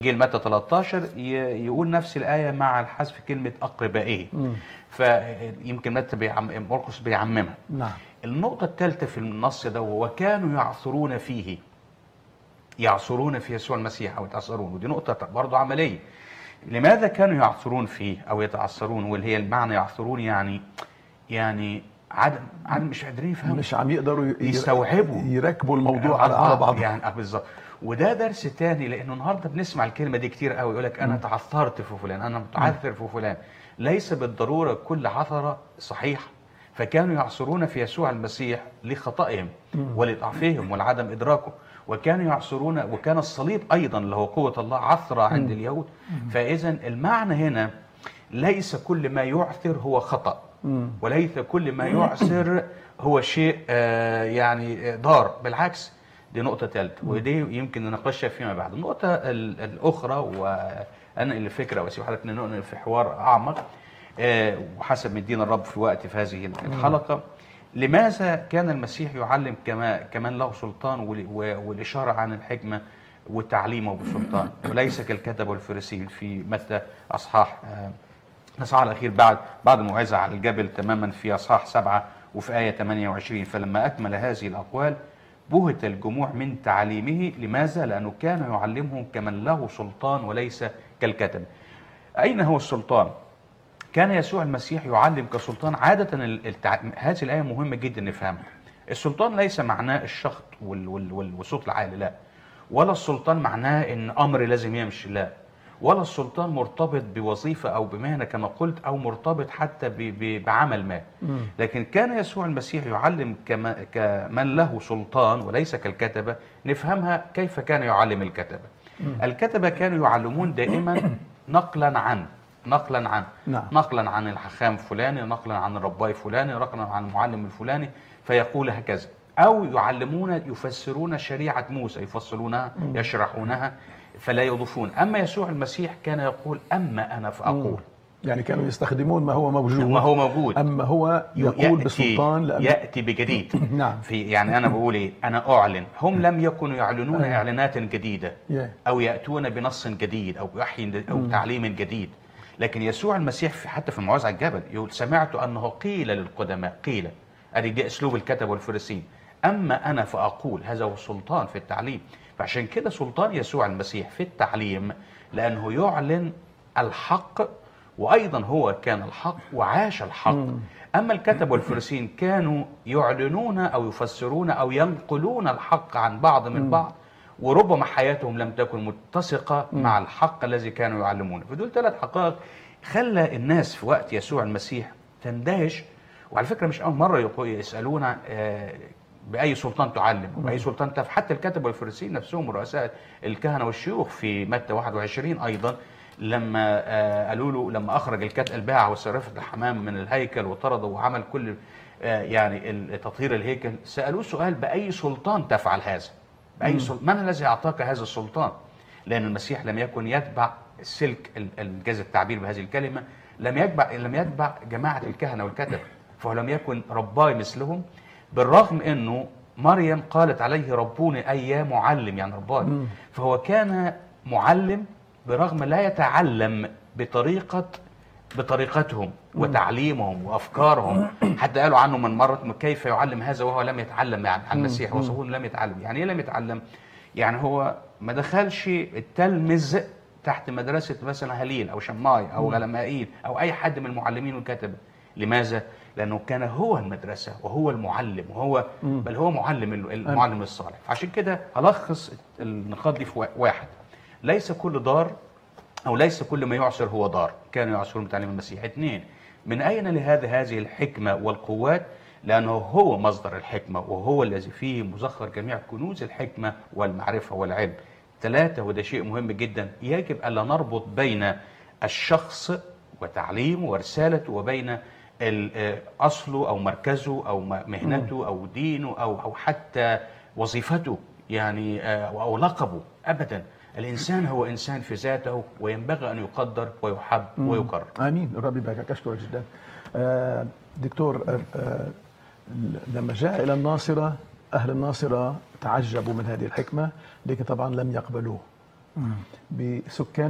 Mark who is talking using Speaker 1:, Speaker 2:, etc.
Speaker 1: جيل متى 13 يقول نفس الآية مع الحذف كلمة أقربائه. فيمكن متى مرقس بيعممها.
Speaker 2: نعم.
Speaker 1: النقطة الثالثة في النص ده، وكانوا يعثرون فيه، يعثرون في يسوع المسيح أو يتعثرون، ودي نقطة برضو عملية. لماذا كانوا يعثرون فيه أو يتعثرون؟ واللي هي المعنى يعثرون يعني عدم مش قادرين يفهموا،
Speaker 2: مش عم يقدروا
Speaker 1: يستوعبوا،
Speaker 2: يركبوا الموضوع على بعض.
Speaker 1: يعني بالظبط. وده درس تاني، لانه النهارده بنسمع الكلمه دي كتير قوي، يقول لك انا تعثرت في فلان، انا متعثر في فلان. ليس بالضروره كل عثره صحيحه. فكانوا يعثرون في يسوع المسيح لخطئهم ولضعفهم ولعدم ادراكه، وكانوا يعثرون، وكان الصليب ايضا اللي هو قوه الله عثره عند اليهود. فاذا المعنى هنا ليس كل ما يعثر هو خطأ، وليس كل ما يعثر هو شيء يعني ضار. بالعكس، دي نقطة ثالثة، ودي يمكن نناقشها فيما بعد. النقطة الأخرى، وأنقل الفكرة وأسيب حضرتك ننقل في حوار أعمق وحسب مدينا الرب في وقت في هذه الحلقة. لماذا كان المسيح يعلم كمان له سلطان، والإشارة عن الحكمة وتعليمه بسلطان، وليس كالكتب والفريسيين في متى أصحاح الأخير بعد الموعظة على الجبل تماما في أصحاح 7 وفي آية 28. فلما أكمل هذه الأقوال بهت الجموع من تعليمه. لماذا؟ لأنه كان يعلمهم كمن له سلطان وليس كالكتب. أين هو السلطان؟ كان يسوع المسيح يعلم كسلطان. عادة هذه الآية مهمة جدا نفهمها. السلطان ليس معناه الشخط والصوت العالي، لا. ولا السلطان معناه إن أمر لازم يمشي، لا. ولا السلطان مرتبط بوظيفة أو بمهنة كما قلت، أو مرتبط حتى بعمل ما. لكن كان يسوع المسيح يعلم كمن له سلطان وليس كالكتبة. نفهمها كيف كان يعلم الكتبة. الكتبة كانوا يعلمون دائما نقلا عن
Speaker 2: نعم.
Speaker 1: نقلا عن الحخام فلاني، نقلا عن الرباي فلاني، نقلا عن المعلم الفلاني، فيقول هكذا. أو يفسرون شريعة موسى، يفصلونها يشرحونها فلا يضيفون. أما يسوع المسيح كان يقول أما أنا فأقول.
Speaker 2: يعني كانوا يستخدمون ما هو موجود، أما هو يقول بسلطان
Speaker 1: يأتي بجديد.
Speaker 2: نعم.
Speaker 1: يعني أنا بقول إيه؟ أنا أعلن. هم لم يكونوا يعلنون إعلانات جديدة أو يأتون بنص جديد أو وحي أو تعليم جديد. لكن يسوع المسيح حتى في موعظة على الجبل يقول سمعت أنه قيل للقدماء، قيل، أدي دي أسلوب الكتب والفريسيين، أما أنا فأقول. هذا هو السلطان في التعليم. فعشان كده سلطان يسوع المسيح في التعليم، لأنه يعلن الحق، وأيضا هو كان الحق وعاش الحق. أما الكتب والفريسيين كانوا يعلنون أو يفسرون أو ينقلون الحق عن بعض من بعض، وربما حياتهم لم تكن متسقة مع الحق الذي كانوا يعلمونه. فدول 3 حقائق خلى الناس في وقت يسوع المسيح تندهش. وعلى فكرة مش أول مرة يسألونا بأي سلطان تعلم وبأي سلطان تفعل. حتى الكتب والفريسيين نفسهم رؤساء الكهنة والشيوخ في متى 21 أيضا، لما قالوا له، لما أخرج الباعة وصرفة الحمام من الهيكل وطرده وعمل كل يعني تطهير الهيكل، سألوه سؤال: بأي سلطان تفعل هذا؟ بأي سلطان؟ من الذي أعطاك هذا السلطان؟ لأن المسيح لم يكن يتبع السلك، الجاز التعبير بهذه الكلمة، لم يتبع جماعة الكهنة والكتب، فهو لم يكن رباي مثلهم. بالرغم أنه مريم قالت عليه ربوني، أي يا معلم، يعني رباي. فهو كان معلم برغم لا يتعلم بطريقتهم وتعليمهم وأفكارهم. حتى قالوا عنه من مرة: كيف يعلم هذا وهو لم يتعلم؟ يعني عن المسيح وصفون لم يتعلم. يعني ايه لم يتعلم؟ يعني هو ما دخلش التلمذ تحت مدرسة مثلا هليل أو شماي أو غلمائيل أو أي حد من المعلمين والكتبة. لماذا؟ لأنه كان هو المدرسة وهو المعلم، وهو بل هو المعلم الصالح. عشان كده ألخص النقاط دي في واحد: ليس كل دار أو ليس كل ما يعصر هو دار. كانوا يعصرون بتعليم المسيح. 2: من أين هذه الحكمة والقوات؟ لأنه هو مصدر الحكمة، وهو الذي فيه مزخر جميع كنوز الحكمة والمعرفة والعلم. 3: وده شيء مهم جدا، يجب ألا نربط بين الشخص وتعليمه ورسالته وبين أصله أو مركزه أو مهنته أو دينه أو حتى وظيفته، يعني أو لقبه. أبدا، الإنسان هو إنسان في ذاته، وينبغي أن يقدر ويحب ويكرم.
Speaker 2: آمين. ربي يباركك. أشكرك جدا دكتور. لما جاء إلى الناصرة، أهل الناصرة تعجبوا من هذه الحكمة، لكن طبعا لم يقبلوه. بسكان